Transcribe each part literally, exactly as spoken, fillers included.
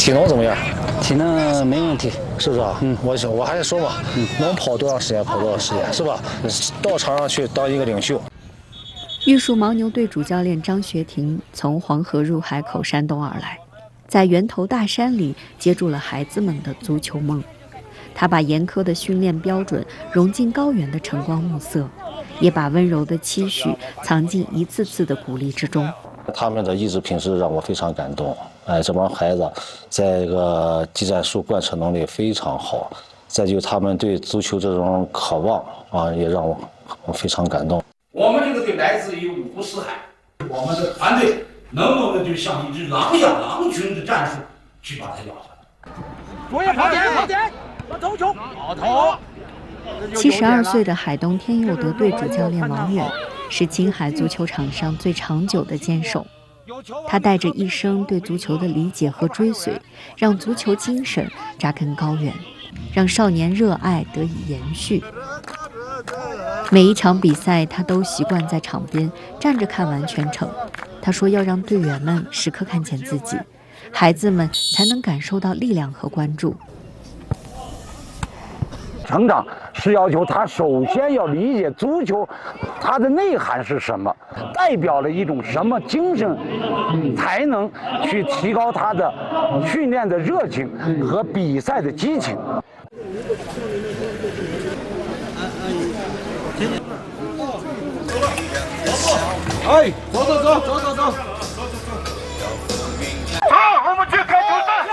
体能怎么样？ 体能没问题， 是不是啊？嗯，我我还是说嘛，嗯，能跑多长时间跑多长时间，是吧？到场上去当一个领袖。 玉树牦牛队主教练张学庭从黄河入海口山东而来，在源头大山里接住了孩子们的足球梦。他把严苛的训练标准融进高原的晨光暮色，也把温柔的期许藏进一次次的鼓励之中。 他们的意志品质让我非常感动。哎，这帮孩子在这个技战术贯彻能力非常好，再就他们对足球这种渴望啊，也让我我非常感动。 我们这个队来自于五湖四海，我们的团队能不能就像一只狼一样，狼群的战术去把它咬下来？ 注意跑点，跑点，头球，好头。 七十二岁的海东天佑德队主教练王远是青海足球场上最长久的坚守。他带着一生对足球的理解和追随，让足球精神扎根高原，让少年热爱得以延续。每一场比赛，他都习惯在场边站着看完全程。他说要让队员们时刻看见自己，孩子们才能感受到力量和关注。 成长是要求他首先要理解足球，它的内涵是什么，代表了一种什么精神，才能去提高他的训练的热情和比赛的激情。 哎，走走走走走走。 好，我们去看球赛。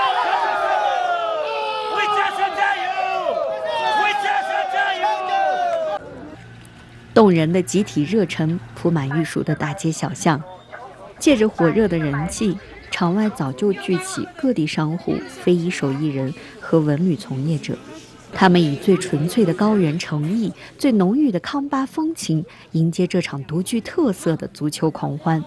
为家乡加油！为家乡加油！ 动人的集体热忱铺满玉树的大街小巷，借着火热的人气，场外早就聚起各地商户、非遗手艺人和文旅从业者。他们以最纯粹的高原诚意、最浓郁的康巴风情，迎接这场独具特色的足球狂欢。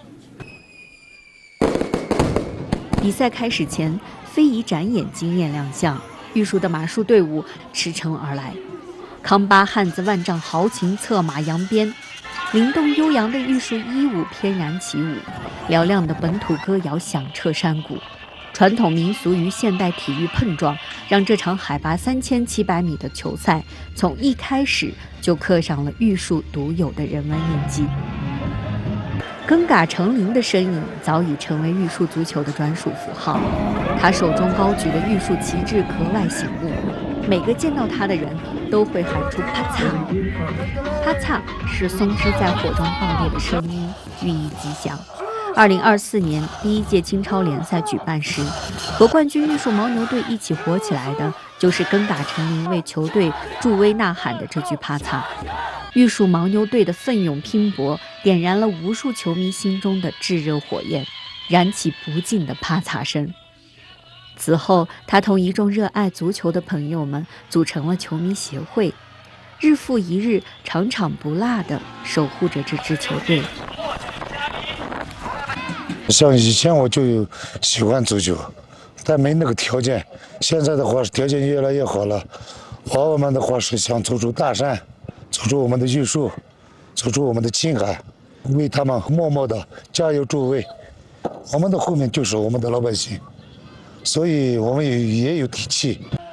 比赛开始前，非遗展演惊艳亮相，玉树的马术队伍驰骋而来，康巴汉子万丈豪情策马扬鞭，灵动悠扬的玉树衣舞翩然起舞，嘹亮的本土歌谣响彻山谷。传统民俗与现代体育碰撞，让这场海拔三千七百米的球赛从一开始就刻上了玉树独有的人文印记。根嘎成林的身影早已成为玉树足球的专属符号，他手中高举的玉树旗帜格外醒目，每个见到他的人都会喊出啪嚓。啪嚓是松枝在火中爆裂的声音，寓意吉祥。二零二四年第一届青超联赛举办时，和冠军玉树牦牛队一起火起来的，就是根嘎成林为球队助威呐喊的这句啪嚓。玉树牦牛队的奋勇拼搏，点燃了无数球迷心中的炙热火焰，燃起不尽的啪嚓声。此后，他同一众热爱足球的朋友们组成了球迷协会，日复一日，场场不落地守护着这支球队。 像以前我就有喜欢足球，但没那个条件。现在的话是条件越来越好了，我们的话是想走出大山，走出我们的玉树，走出我们的青海，为他们默默的加油助威。我们的后面就是我们的老百姓，所以我们也也有底气。